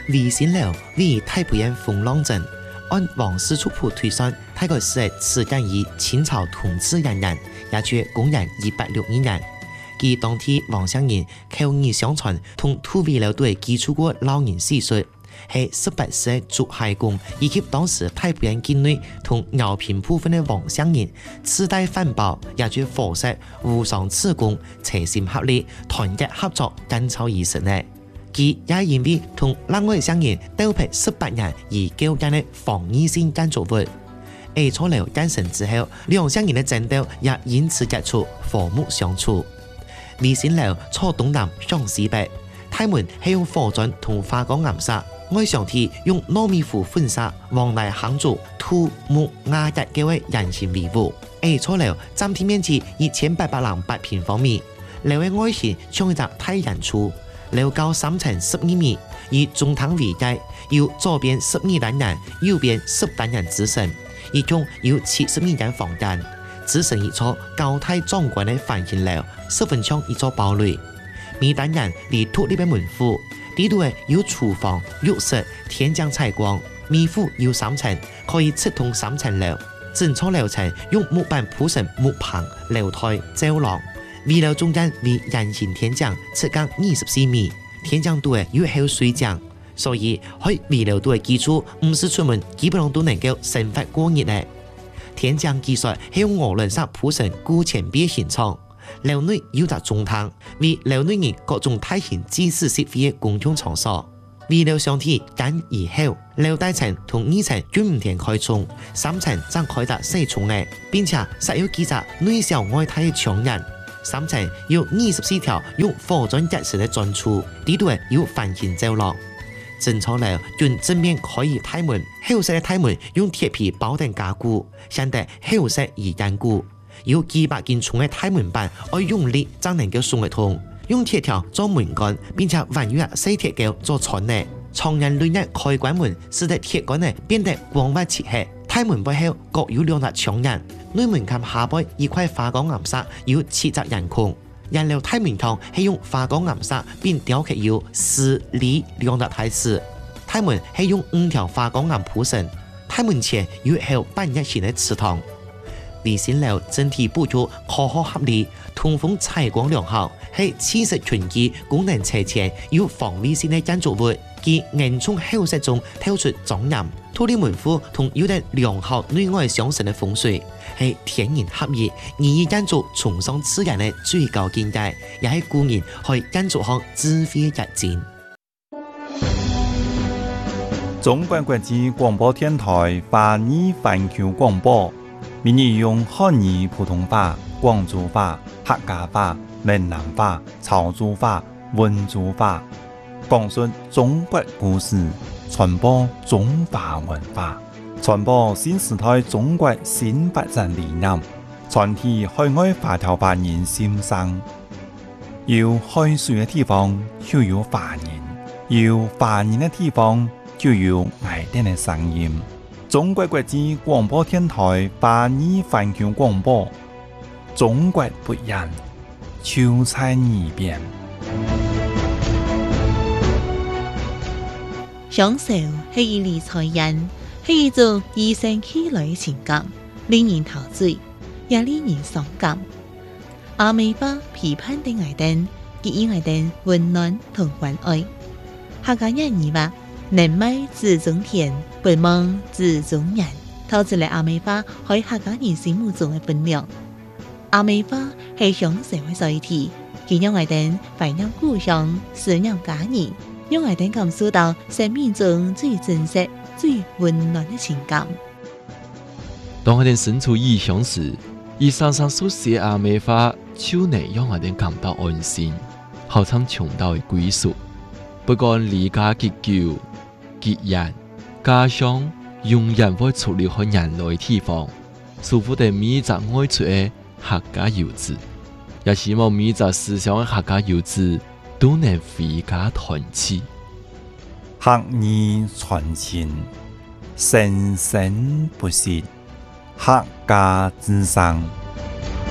魏新楼为太平洋风浪镇，按王氏族谱推算，大概是始建于清朝同治元年，也就是公元262年。其当地王乡人口耳相传，同土卫楼队基础过老人史述，係18世族海公以及當時太平洋境內同饒平部分的王鄉人，世代反哺，也就火石互相賜功，齊心合力，團結合作，緊湊而成的。其也因為同另外鄉人鬥拼18年而構建的防禦性建築物。下初樓建成之後，兩鄉人的戰鬥也因此結束，和睦相處。魏新樓坐東南向西北，大門係用火磚同花崗岩砂。外牆體用糯米糊粉砂往內夯築土木瓦結構的人形圍屋。下初樓佔地面積1808平方米，樓的外形像一隻太陽柱，樓高3層12米，以中堂為界，由左邊12單元，右邊10單元組成，一共有72間房間，組成一座高大壯觀的繁型樓，十分像一座堡壘。每單元為獨立的門戶。呢度有廚房、浴室、天井採光，每戶有3層，可以直通3層樓。整座樓層用木板鋪成木棚、樓台、走廊。圍樓中間為人形天井，直徑24米，天井度有厚水漿，所以喺圍樓度嘅基礎，唔是出門基本上都能夠生活過日嘅。天井技術係用鵝卵石鋪成固前壁形狀。樓內有隻中堂，為樓內人各種大型祭祀設備的公共場所。圍樓上體簡而厚，樓大層同2層均唔填開窗，3層則開得細窗嘅，並且設有幾隻內小外大嘅牆垣。3層有24條用火磚結成嘅磚柱，呢度有繁型走廊。整座樓均正面可以大門，後室嘅大門用鐵皮包定加固，顯得後室而堅固。有幾百件重嘅大門板，要用力才能夠送得通。用鐵條做門桿，並且運用細鐵鉤做穿呢。長人類嘅開關門，使得鐵桿呢變得光滑切合。大門背後各有2隻牆垣，內門檻下背一塊花崗岩砂有7隻人孔。然後大門口係用花崗岩砂並雕刻有4、2、2隻台詞。大門係用5條花崗岩鋪成。大門前有後半日型嘅祠堂。魏新樓整體佈局科學合理，通風採光良好，係氣勢群集、功能齊全、有防禦性的建築物。其硬從後室中透出莊嚴，土地門戶同有得良好內外相成的風水，係天人合一、擬議建築崇尚自然的最高境界，也係古人喺建築上智慧嘅一戰。 中國國際廣播電台華語環球廣播。闽語用漢語、普通話、廣州話、客家話、閩南話、潮州話、溫州話，講述中國故事，傳播中華文化，傳播新時代中國新發展理念，傳遞海外華僑華人心聲。有海水嘅地方就有華人，有華人嘅地方就有愛人嘅聲音。中國國際廣播電台華語環球廣播，中國不一樣，就在耳邊。 享受係一理財人，係一種與生俱來嘅情感，令人陶醉，也令人傷感。阿美花批判的愛人，給予愛人溫暖同關愛。客家人語話：能買自種田，不忘自種人，透出嚟阿美花喺客家人心目中嘅分量。阿美花係享受嘅載體，佢讓愛人懷念故鄉，思念家人，讓愛人感受到生命中最真實、最溫暖嘅情感。 當愛人身處異鄉時，以常常書寫阿美花，就能讓愛人感到安心，好像尋到嘅歸屬。不管離家幾久，結人家鄉永遠會出離開人類地方，祝福的每一個愛出的客家遊子，也希望每一個思鄉的客家遊子都能回家團聚。 客語傳情，生生不息，客家之聲。